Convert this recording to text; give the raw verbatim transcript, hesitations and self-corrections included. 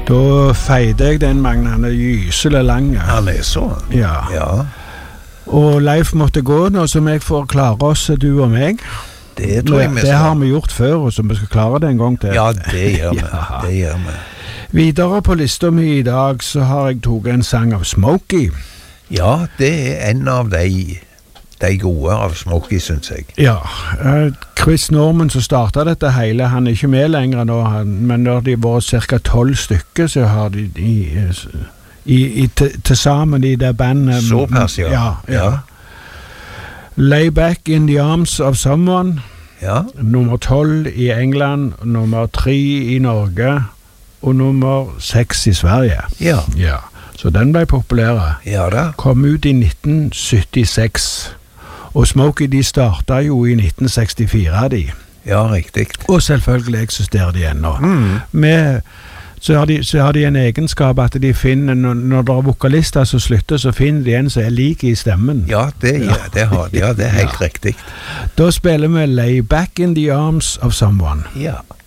Da feide jeg den Magne, han er gyselig lang. Han er sånn? Ja. Ja. Og Leif måtte gå nå, som jeg får klare oss, du og meg. Det tror jeg vi skal. Det har vi gjort før, og så vi skal klare det en gang til. Ja, det gjør vi. Ja. Det gjør vi. Videre på lista mi i dag, så har jeg taget en sang av Smokey. Ja, det er en av de, de gode av Smokey, synes jeg. Ja, uh, Chris Norman som startet dette hele, han er ikke med lenger nå, han, men når de var cirka tolv stykker, så har de, de i, i, til, til sammen i det bandet. Såpass, ja. Ja, ja. Lay Back in the Arms of Someone, Ja. nummer tolv i England, nummer tre i Norge, og nummer seks i Sverige. Ja. Ja, så den ble populær. Ja da. Kom ut i nitten syttiseks, og Smokey de startet jo i nitten sekstifire, de. Ja, riktig. Og selvfølgelig eksisterer de ennå. Mm. Med, så, har de, så har de en egenskap at de finner, når, når det er vokalister som slutter, så finner de en som er lik i stemmen. Ja, det, ja, det, har, ja, det er helt Ja. riktig. Da spiller vi Lay Back in the Arms of Someone. Ja.